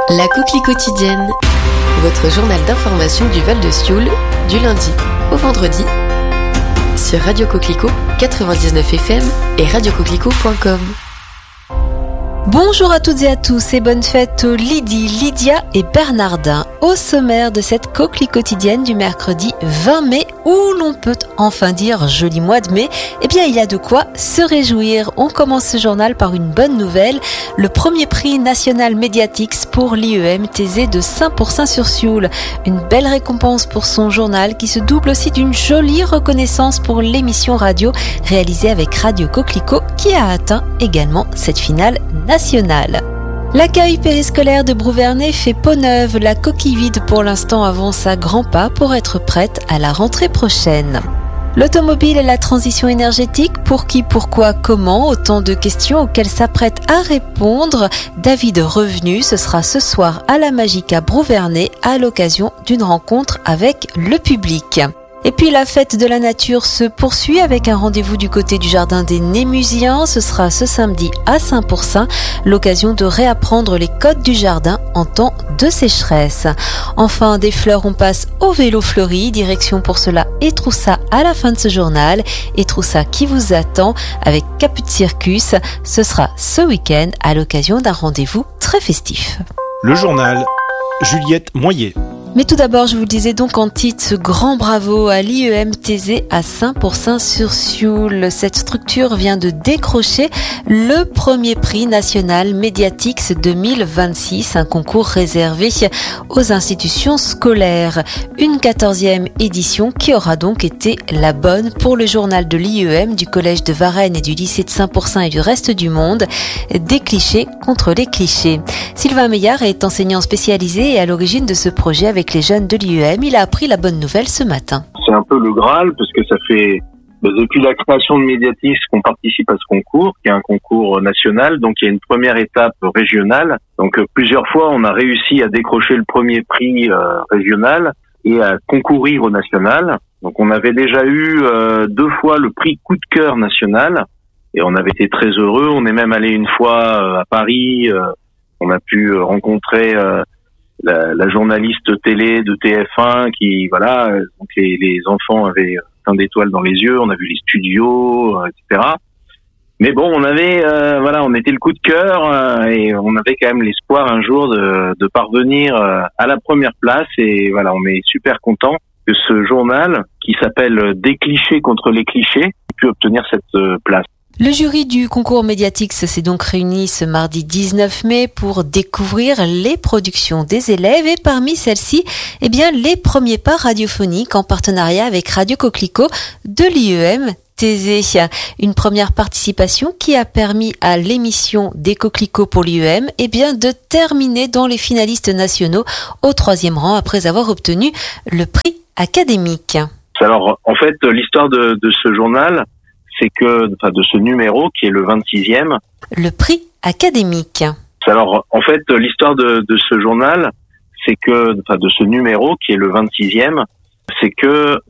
La Coquelie quotidienne, votre journal d'information du Val de Sioule, du lundi au vendredi, sur Radio Coquelicot 99 FM et radiocoquelicot.com. Bonjour à toutes et à tous et bonne fête aux Lydie, Lydia et Bernardin. Au sommaire de cette coquelie quotidienne du mercredi 20 mai, où l'on peut enfin dire joli mois de mai, eh bien il y a de quoi se réjouir. On commence ce journal par une bonne nouvelle, le premier prix national Mediatix pour l'IEM Thésée de Saint-Pourçain-sur-Sioule. Une belle récompense pour son journal qui se double aussi d'une jolie reconnaissance pour l'émission radio réalisée avec Radio Coquelicot qui a atteint également cette finale nationale. L'accueil périscolaire de Brouvernay fait peau neuve. La coquille vide pour l'instant avance à grands pas pour être prête à la rentrée prochaine. L'automobile et la transition énergétique, pour qui, pourquoi, comment, autant de questions auxquelles s'apprête à répondre David Revenu. Ce sera ce soir à la Magique à Brouvernay à l'occasion d'une rencontre avec le public. Et puis la fête de la nature se poursuit avec un rendez-vous du côté du jardin des Némusiens. Ce sera ce samedi à Saint-Pourçain, l'occasion de réapprendre les codes du jardin en temps de sécheresse. Enfin, des fleurs, on passe au vélo fleuri, direction pour cela Étroussat à la fin de ce journal. Étroussat qui vous attend avec Caput Circus. Ce sera ce week-end à l'occasion d'un rendez-vous très festif. Le journal, Juliette Moyer. Mais tout d'abord, je vous le disais donc en titre, ce grand bravo à l'IEM Thésée à Saint-Pourçain-sur-Sioule. Cette structure vient de décrocher le premier prix national Mediatix 2026, un concours réservé aux institutions scolaires. Une 14e édition qui aura donc été la bonne pour le journal de l'IEM, du collège de Varennes et du lycée de Saint-Pourçain et du reste du monde. Des clichés contre les clichés. Sylvain Meillard est enseignant spécialisé et à l'origine de ce projet avec les jeunes de l'IEM. Il a appris la bonne nouvelle ce matin. C'est un peu le Graal parce que ça fait depuis la création de Mediatix qu'on participe à ce concours, qui est un concours national. Donc il y a une première étape régionale. Donc plusieurs fois on a réussi à décrocher le premier prix régional et à concourir au national. Donc on avait déjà eu 2 fois le prix coup de cœur national et on avait été très heureux. On est même allé une fois à Paris. On a pu rencontrer la journaliste télé de TF1 qui, voilà, donc les enfants avaient plein d'étoiles dans les yeux, on a vu les studios, etc. Mais bon, on avait, on était le coup de cœur et on avait quand même l'espoir un jour de parvenir à la première place et voilà, on est super content que ce journal qui s'appelle Des clichés contre les clichés ait pu obtenir cette place. Le jury du concours Mediatix s'est donc réuni ce mardi 19 mai pour découvrir les productions des élèves et parmi celles-ci, eh bien, les premiers pas radiophoniques en partenariat avec Radio Coquelicot de l'IEM Thésée. Une première participation qui a permis à l'émission des Coquelicots pour l'IEM, eh bien, de terminer dans les finalistes nationaux au 3e rang après avoir obtenu le prix académique. Alors, en fait, l'histoire de ce journal, c'est que, de ce numéro qui est le 26e. Le prix académique. Alors, en fait, l'histoire de ce journal, c'est que, de ce numéro qui est le 26e, c'est que